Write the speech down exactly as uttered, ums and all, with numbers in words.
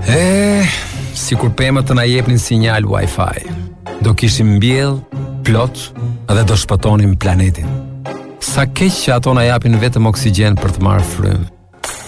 E, si kur pemët të na jepnin sinjal Wi-Fi, do kishim mbjell, plot, edhe do shpëtonim planetin. Sa keq që ato na japin vetëm oksigjen për të marrë frymë.